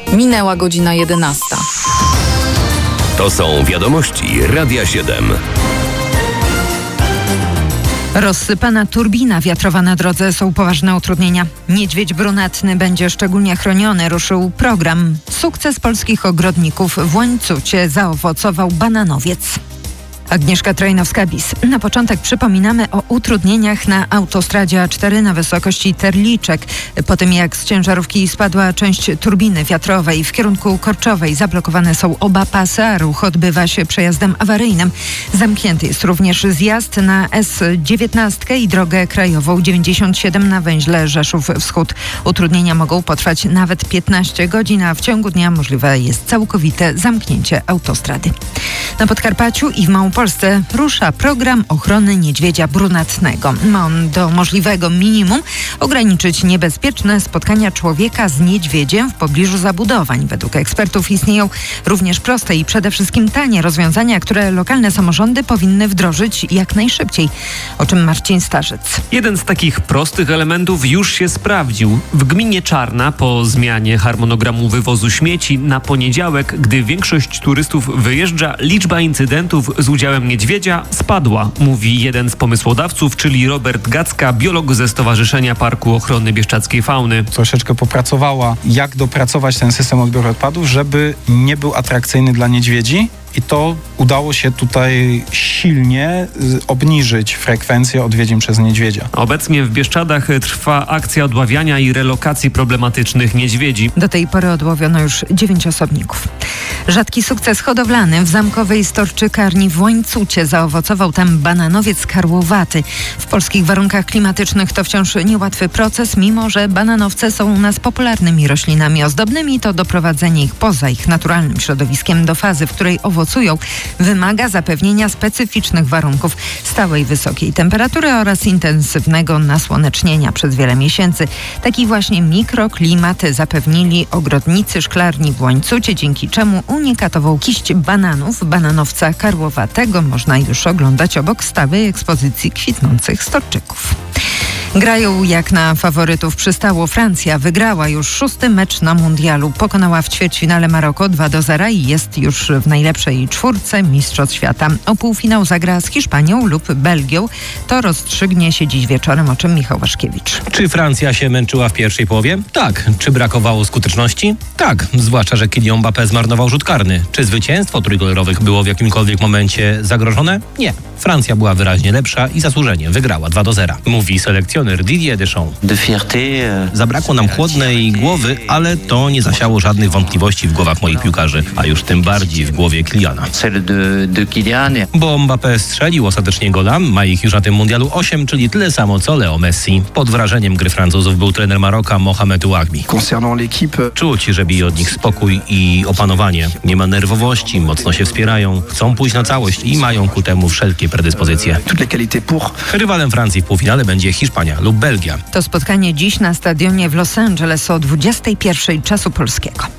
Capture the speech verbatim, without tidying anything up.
Minęła godzina jedenasta. To są wiadomości Radia siedem. Rozsypana turbina wiatrowa na drodze, są poważne utrudnienia. Niedźwiedź brunatny będzie szczególnie chroniony, ruszył program. Sukces polskich ogrodników w Łańcucie zaowocował bananowiec. Agnieszka Trajnowska-Bis. Na początek przypominamy o utrudnieniach na autostradzie A cztery na wysokości Terliczek. Po tym jak z ciężarówki spadła część turbiny wiatrowej w kierunku Korczowej, zablokowane są oba pasy, a ruch odbywa się przejazdem awaryjnym. Zamknięty jest również zjazd na S dziewiętnaście i drogę krajową dziewięćdziesiąt siedem na węźle Rzeszów Wschód. Utrudnienia mogą potrwać nawet piętnaście godzin, a w ciągu dnia możliwe jest całkowite zamknięcie autostrady. Na Podkarpaciu i w Małopolsce rusza program ochrony niedźwiedzia brunatnego. Ma on do możliwego minimum ograniczyć niebezpieczne spotkania człowieka z niedźwiedziem w pobliżu zabudowań. Według ekspertów istnieją również proste i przede wszystkim tanie rozwiązania, które lokalne samorządy powinny wdrożyć jak najszybciej. O czym Marcin Starzec. Jeden z takich prostych elementów już się sprawdził. W gminie Czarna po zmianie harmonogramu wywozu śmieci na poniedziałek, gdy większość turystów wyjeżdża, liczba incydentów z udziałem niedźwiedzia spadła, mówi jeden z pomysłodawców, czyli Robert Gacka, biolog ze Stowarzyszenia Parku Ochrony Bieszczadzkiej Fauny. Troszeczkę popracowała, jak dopracować ten system odbioru odpadów, żeby nie był atrakcyjny dla niedźwiedzi. I to udało się tutaj silnie obniżyć frekwencję odwiedzin przez niedźwiedzia. Obecnie w Bieszczadach trwa akcja odławiania i relokacji problematycznych niedźwiedzi. Do tej pory odłowiono już dziewięć osobników. Rzadki sukces hodowlany w zamkowej storczykarni w Łańcucie zaowocował tam bananowiec karłowaty. W polskich warunkach klimatycznych to wciąż niełatwy proces, mimo że bananowce są u nas popularnymi roślinami ozdobnymi, to doprowadzenie ich poza ich naturalnym środowiskiem do fazy, w której owocują, wymaga zapewnienia specyficznych warunków, stałej wysokiej temperatury oraz intensywnego nasłonecznienia przez wiele miesięcy. Taki właśnie mikroklimat zapewnili ogrodnicy szklarni w Łańcucie, dzięki czemu unikatową kiść bananów, bananowca karłowatego, można już oglądać obok stałej ekspozycji kwitnących storczyków. Grają jak na faworytów przystało. Francja wygrała już szósty mecz na mundialu. Pokonała w ćwierćfinale Maroko dwa do zera i jest już w najlepszej czwórce mistrzostw świata. O półfinał zagra z Hiszpanią lub Belgią. To rozstrzygnie się dziś wieczorem, o czym Michał Waszkiewicz. Czy Francja się męczyła w pierwszej połowie? Tak. Czy brakowało skuteczności? Tak. Zwłaszcza, że Kylian Mbappé zmarnował rzut karny. Czy zwycięstwo trójkolorowych było w jakimkolwiek momencie zagrożone? Nie. Francja była wyraźnie lepsza i zasłużenie wygrała dwa do zera. Mówi selekcjoner Didier Deschamps. Zabrakło nam chłodnej głowy, ale to nie zasiało żadnych wątpliwości w głowach moich piłkarzy, a już tym bardziej w głowie Kyliana. Bo Mbappé strzelił ostatecznie gola, ma ich już na tym mundialu osiem, czyli tyle samo co Leo Messi. Pod wrażeniem gry Francuzów był trener Maroka Mohamed Ouahbi. Czuć, że bije od nich spokój i opanowanie. Nie ma nerwowości, mocno się wspierają, chcą pójść na całość i mają ku temu wszelkie predyspozycje. Rywalem Francji w półfinale będzie Hiszpania lub Belgia. To spotkanie dziś na stadionie w Los Angeles o dwudziestej pierwszej czasu polskiego.